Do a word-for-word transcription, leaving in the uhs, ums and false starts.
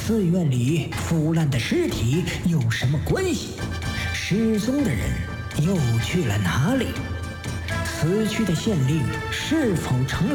寺院里腐烂的尸体有什么关系？失踪的人又去了哪里？死去的县令是否成